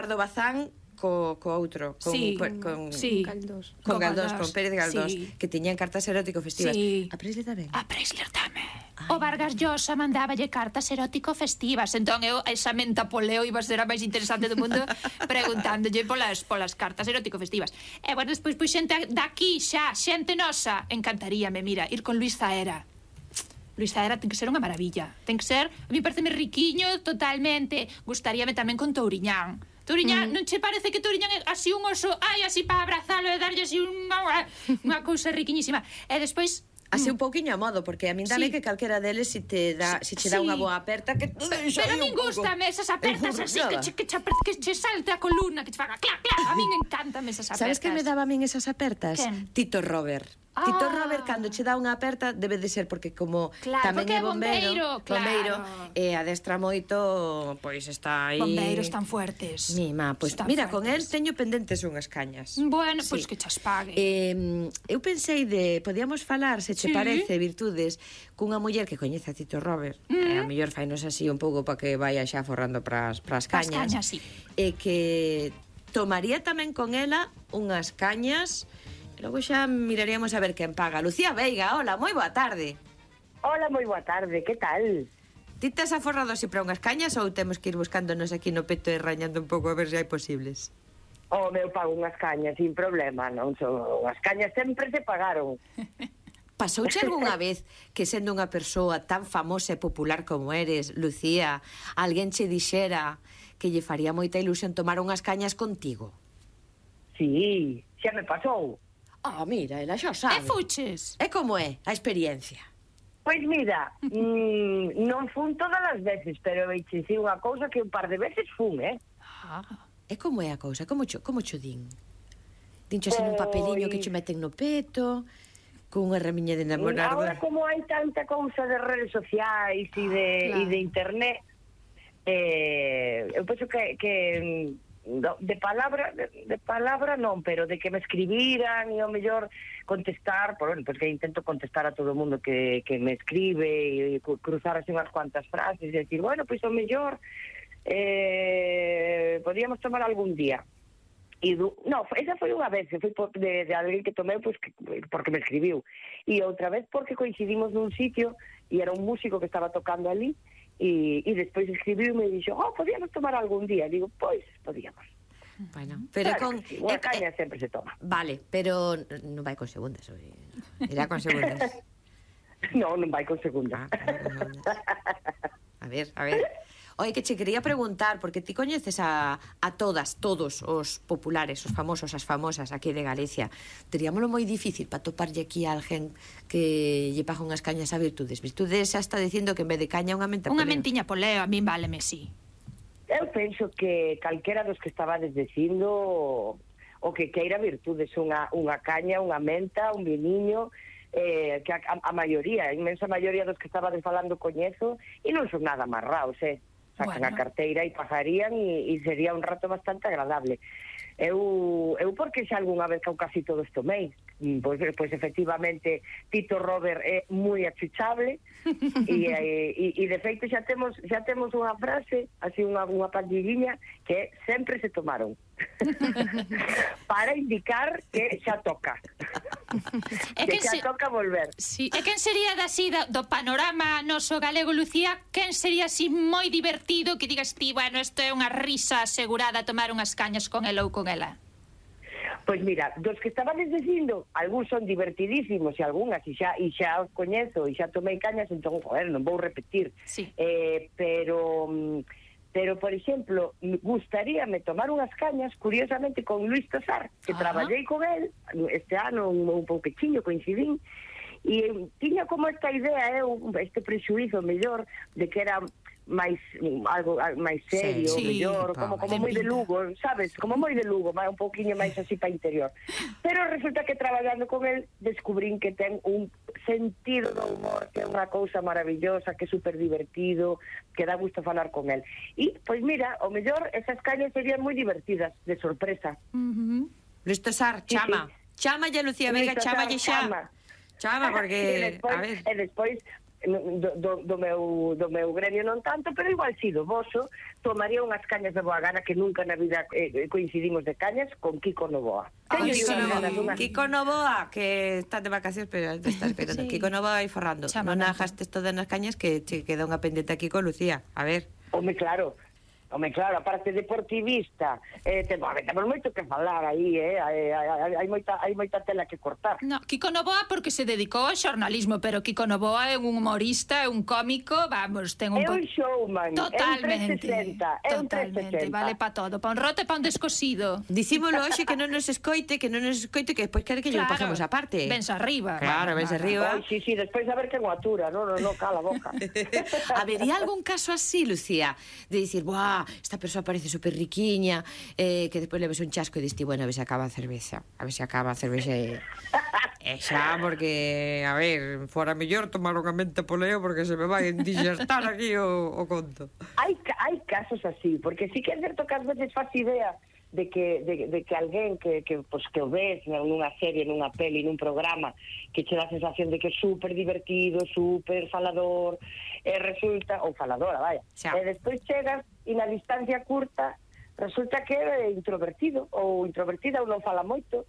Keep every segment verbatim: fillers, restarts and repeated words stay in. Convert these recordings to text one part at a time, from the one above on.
Pardo Bazán co, co outro, con, sí, con, con, sí. Galdós. con Con Galdós, Galdós, con Pérez Galdós, sí. que tiñan cartas erótico-festivas. Sí. A Presley tamén? A Presley tamén. O Vargas Llosa mandáballe cartas erótico-festivas. Entón eu, esa menta poleo iba a ser a máis interesante do mundo preguntándolle polas, polas cartas erótico-festivas. E, bueno, despois, pois, xente daqui xa, xente nosa, encantaríame, mira, ir con Luis Zaera. Luis Zaera ten que ser unha maravilla. Ten que ser, a mí pareceme riquiño totalmente. Gustaríame tamén con Touriñán. Touriñán, mm. non che parece que Touriñán é así un oso, ai, así para abrazalo e darlle así unha, unha cousa riquiñísima. E despois... Así un pouquiño a modo, porque a min dame Sí. que calquera deles si te dá, si che dá Sí. unha boa aperta que Pero a min gustame esas apertas así que che, que, che, que che salte a columna, que che faga clac, clac. A min encantame esas apertas. Sabes que me daba a min esas apertas? Quen? Tito Robert. Ah. Tito Robert, cando che dá unha aperta, debe de ser porque como Claro, tamén porque é é bombeiro, bombeiro, claro. bombeiro e adestra moito, pois está aí... Bombeiros tan fuertes. Mima, pois Están mira, con el fuertes. teño pendentes unhas cañas. Bueno, Sí. pois que chas pague. Eh, eu pensei de, podíamos falar, se che Sí. parece, virtudes, cunha muller que coñece a Tito Robert, mm. e a mellor fainos así un pouco para que vaya xa forrando pras, pras Pras cañas, cañas, sí. e que tomaría tamén con ela unhas cañas, e logo xa miraríamos a ver quen paga. Lucía Veiga, hola, moi boa tarde. Hola, moi boa tarde, que tal? Ti tes aforrado así para unhas cañas ou temos que ir buscándonos aquí no peto e rañando un pouco a ver se hai posibles? O meu pago unhas cañas, sin problema, non son unhas cañas sempre se pagaron. Pasouche algunha vez que sendo unha persoa tan famosa e popular como eres, Lucía, alguén che dixera que lle faría moita ilusión tomar unhas cañas contigo? Sí, xa me pasou. Ah, mira, ela xa E sabe. fuches? E como é a experiencia? Pois mira, mmm, non fun todas as veces, pero veixe si unha cousa que un par de veces fun, eh? Ah. E como é a cousa? Como cho, como cho din? Dincho así nun papeliño que che meten no peto, con unha ramiña de namorar. Ahora como hai tanta cousa de redes sociais e de, Claro. e de internet, eh, eu penso que, que no, de palabra de, de palabra non, pero de que me escribiran e ao mellor contestar, por, bueno, pues que intento contestar a todo o mundo que, que me escribe e cruzar así unhas cuantas frases e decir, bueno, pois pues, ao mellor eh, podíamos tomar algún día. E do, no, esa foi unha vez, foi por, de, de alguén que tomei pues, que, porque me escribiu. E outra vez porque coincidimos nun sitio e era un músico que estaba tocando ali e, e despois escribiu e me dixo, oh, podíamos tomar algún día. Digo, pois, podíamos. Bueno, pero Claro con... que sí, unha eh, caña eh, sempre se toma. Vale, pero non vai con segundas hoy. Irá con segundas. Non, non vai con segunda. Ah, vai con segundas. A ver, a ver. Oye, que che quería preguntar, porque ti coñeces a, a todas, todos os populares, os famosos, as famosas aquí de Galicia. Teríamolo moi difícil para toparlle aquí a alguén que lle paga unhas cañas a Virtudes. Virtudes xa está dicindo que en vez de caña unha menta Unha poleo. mentiña poleo, a min váleme, sí. Eu penso que calquera dos que estabades dicindo o que queira Virtudes, unha, unha caña, unha menta, un viniño, eh, que a, a maioría, a inmensa maioría dos que estabades falando coñezo e non son nada amarraos, eh. Sacan Bueno. a carteira e pagarían e, e sería un rato bastante agradable. Eu, eu porque xa algunha vez que eu casi todos tomei, pois, pois efectivamente Tito Robert é moi achuchable e, e, e de feito xa temos xa temos unha frase, así unha, unha pandilliña que é sempre se tomaron para indicar que xa toca É que que xa se... toca volver. Sí. E quen sería da así da, do panorama noso galego, Lucía? Quen sería así moi divertido que digas ti, bueno, isto é unha risa asegurada tomar unhas cañas con ela ou con ela? Pois mira, dos que estabades dicindo, algúns son divertidísimos e algunhas e xa, e xa os coñezo e xa tomei cañas, entón, joder, non vou repetir. Sí. Eh, pero, pero, por exemplo, gustaríame tomar unhas cañas, curiosamente, con Luis Tosar, que Ajá. traballei con el este ano un, un pouquinho, coincidín, e tiña como esta idea, eu, este prexuízo mellor, de que era máis algo máis serio, Sí, mellor, sí, como como ten moi de pinta. Lugo, sabes? Como moi de Lugo, máis un pouquiño máis así para interior. Pero resulta que traballando con el descubrín que ten un sentido do humor que é unha cousa maravillosa, que é super divertido, que dá gusto falar con el. E, pois mira, o mellor esas cañas serían moi divertidas, de sorpresa. Uh -huh. Luis Tosar, Sí, chama. sí. Chama ya Lucía Vega, Luis Tosar, chama xa. chama. Chama, e porque, despois, a ver... e despois do, do, do, meu, do meu gremio non tanto, pero igual si do voso, tomaría unhas cañas de boa gana, que nunca na vida eh, coincidimos de cañas, con Kiko Novoa. Ay, Teño Kiko, unhas Novoa. ganas dunhas- Kiko Novoa, que está de vacacións, pero te está esperando. Sí. Kiko Novoa aí forrando. Chámame. Non agastes todas nas cañas, que che queda unha pendente aquí con Lucía. A ver. Home, claro, home, claro, a parte deportivista, eh, te, bueno, temos moito que falar aí, eh, hai, hai, hai, moita, hai moita tela que cortar. No, Kiko Novoa porque se dedicou ao xornalismo, pero Kiko Novoa é un humorista, é un cómico, vamos, ten un... É po- un showman, Totalmente, é un trescentos sesenta, é un totalmente, trescentos sesenta. vale pa todo, pa un roto e pa un descosido. Dicímolo hoxe que non nos escoite, que non nos escoite, que despois quere que lle Claro, pasemos aparte. vense arriba. Claro, Bueno, vense nada. arriba. Ai, sí, sí, despois a ver que guatura, no, no, no, cala a boca. Habería algún caso así, Lucía, de dicir, buah, esta persoa parece super riquiña, eh, que despois leves un chasco e diste, bueno, a ver se acaba a cerveza, a ver se acaba a cerveza e... E xa, porque, a ver, fora mellor tomar unha mente poleo porque se me vai indigestar aquí o, o conto. hai, ca- hai casos así, porque sí que é certo que ás veces faz idea de que, de, de que alguén que, que, pues, que o ves nunha serie, nunha peli, nun programa, que che dá a sensación de que é super divertido, super falador, e resulta, ou faladora, vaya, Xa. e despois chegas e na distancia curta resulta que é introvertido, ou introvertida, ou non fala moito,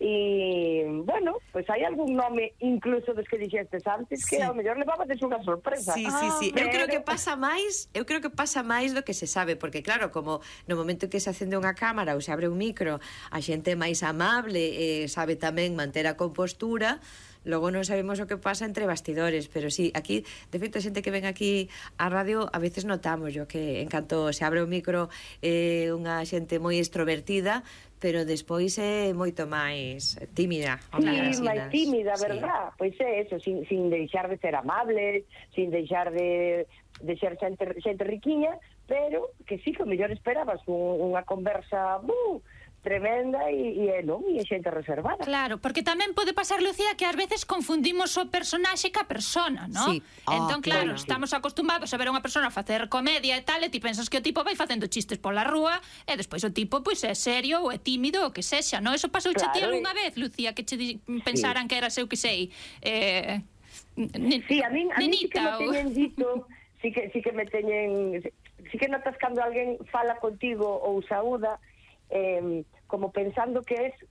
e, bueno, pois hai algún nome incluso dos que dixestes antes que Sí. ao mellor levabades unha sorpresa. Sí, sí, sí. Eu creo que Pero- pasa máis, eu creo que pasa máis do que se sabe, porque claro, como no momento que se acende unha cámara ou se abre un micro, a xente é máis amable, eh, sabe tamén manter a compostura. Logo non sabemos o que pasa entre bastidores, pero sí, aquí, de feito, a xente que ven aquí á radio, a veces notamos yo que en canto se abre o micro é eh, unha xente moi extrovertida, pero despois é moito máis tímida. Sí, Grasinas. máis tímida, Sí. verdad? Pois é eso, sin, sin deixar de ser amables, sin deixar de, de ser xente, xente riquiña, pero que sí, que o mellor esperabas un, unha conversa uh, tremenda e, e non, e xente reservada. Claro, porque tamén pode pasar, Lucía, que ás veces confundimos o personaxe ca persona, ¿no? Sí. Ah, Entón, claro, claro. estamos acostumbados a ver a unha persona facer comedia e tal, e ti pensas que o tipo vai facendo chistes pola rúa, e despois o tipo pois é serio ou é tímido ou que sexa, ¿no? Eso pasou Claro, a ti e- algunha vez, Lucía, que che di- pensaran que eras eu que sei, eh... ne- Sí, a min, a min sí que me nenita ou- teñen dito, sí que, sí que me teñen, sí que notas cando alguén fala contigo ou saúda, eh, como pensando que es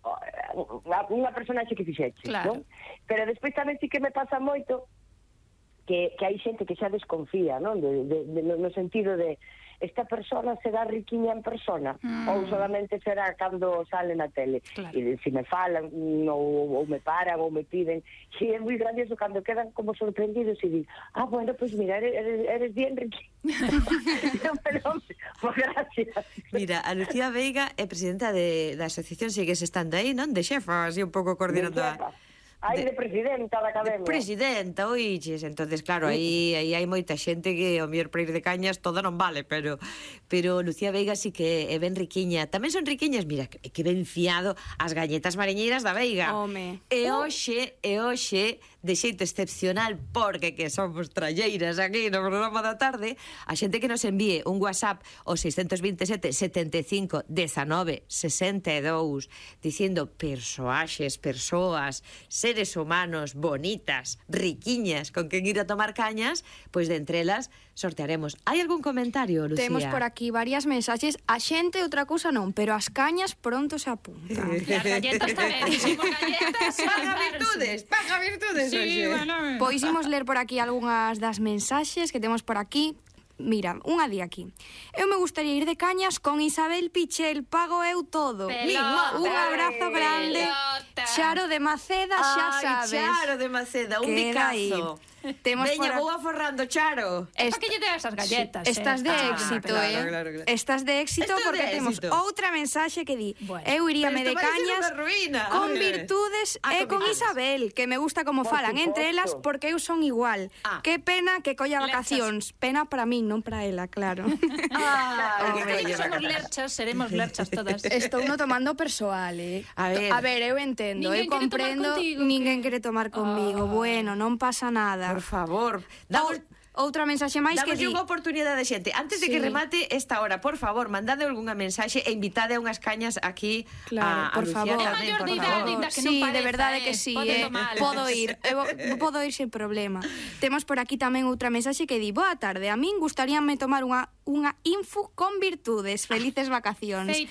unha personaxe que fixeches, Claro. non? Pero despois tamén sí que me pasa moito que, que hai xente que xa desconfía, non? De, de, de, no sentido de esta persona será riquiña en persona Mm. ou solamente será cando sale na tele. Claro. E se me falan ou, ou me paran ou me piden, si é moi grandioso cando quedan como sorprendidos e din, ah, bueno, pois pues mira, eres, eres, eres bien riquiña. Pero, pues gracias. Mira, a Lucía Veiga é presidenta de, da asociación, sigues estando aí, non? De xefa, así un pouco coordinando a... Hai de- de presidenta da de academia. presidenta, oiches, entonces claro, aí aí hai moita xente que o mellor para ir de cañas toda non vale, pero pero Lucía Veiga sí que é ben riquiña. Tamén son riquiñas, mira, que, que ben fiado as galletas mariñeiras da Veiga. Home. E hoxe, e hoxe de xeito excepcional, porque que somos tralleiras aquí no programa da tarde, a xente que nos envíe un WhatsApp ao seis dos sete, setenta e cinco, dezenove, sesenta e dous dicindo persoaxes, persoas, seres humanos bonitas, riquiñas, con quen ir a tomar cañas, pois de entre elas sortearemos. Hai algún comentario, Lucía? Temos por aquí varias mensaxes. A xente outra cousa non, pero as cañas pronto se apuntan. E as galletas tamén, dixemos galletas. Paga virtudes, paga virtudes. Sí, hoxe. bueno. Pois imos ler por aquí algunhas das mensaxes que temos por aquí. Mira, unha di aquí. Eu me gustaría ir de cañas con Isabel Pichel, pago eu todo. Pelota. Un abrazo grande. Pelota. Charo de Maceda, xa Ai, sabes. Charo de Maceda, un Queda aí. bicazo. Temos por Veña, aquí- vou aforrando, Charo. Est... Para que lle deas as galletas? Estás de eh? éxito, claro, eh? claro, claro. Estás de éxito Estou de porque temos éxito. outra mensaxe que di Bueno. eu iríame Pero de isto vai ser cañas unha ruína. con Oye. virtudes Ah, e con con virtudes. Isabel, que me gusta como Por falan entre suposto. elas porque eu son igual. Ah. Que pena que colla Lerchas. vacacións. Pena para min, non para ela, claro. Ah, Porque que todas bello. somos lerchas, seremos lerchas todas. Estou no tomando persoal, eh. A ver. A ver, eu entendo, Ninguén eu quere tomar comprendo, contigo, ninguén que- quere tomar conmigo. Bueno, non pasa nada. Por favor, damos, Outra mensaxe máis que Damos di... unha oportunidade, xente. Antes de Sí. que remate esta hora, por favor, mandade algunha mensaxe e invitade a unhas cañas aquí Claro, a, a por Lucía favor. É tamén, maior por de favor. idade, ainda que non Sí, de pareza, verdade eh. que sí, Pode eh. tomala. Podo ir, eu podo ir sen problema. Temos por aquí tamén outra mensaxe que di: boa tarde, a min gustaríame tomar unha unha info con virtudes. Felices vacacións. Feito.